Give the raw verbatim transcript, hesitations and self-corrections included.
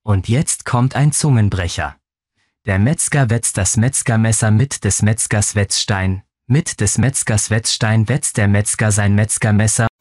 Und jetzt kommt ein Zungenbrecher. Der Metzger wetzt das Metzgermesser mit des Metzgers Wetzstein. Mit des Metzgers Wetzstein wetzt der Metzger sein Metzgermesser